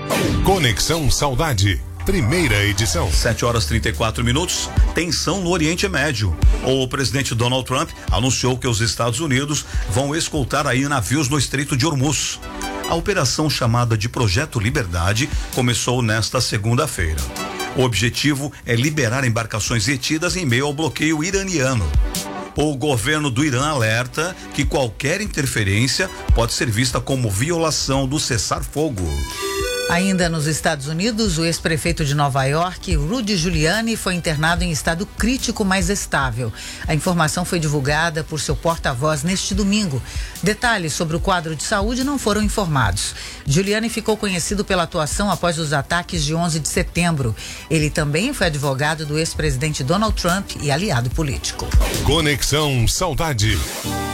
Conexão Saudade, primeira edição. 7h34. Tensão no Oriente Médio. O presidente Donald Trump anunciou que os Estados Unidos vão escoltar aí navios no Estreito de Hormuz. A operação, chamada de Projeto Liberdade, começou nesta segunda-feira. O objetivo é liberar embarcações retidas em meio ao bloqueio iraniano. O governo do Irã alerta que qualquer interferência pode ser vista como violação do cessar-fogo. Ainda nos Estados Unidos, o ex-prefeito de Nova York, Rudy Giuliani, foi internado em estado crítico, mas estável. A informação foi divulgada por seu porta-voz neste domingo. Detalhes sobre o quadro de saúde não foram informados. Giuliani ficou conhecido pela atuação após os ataques de 11 de setembro. Ele também foi advogado do ex-presidente Donald Trump e aliado político. Conexão Saudade.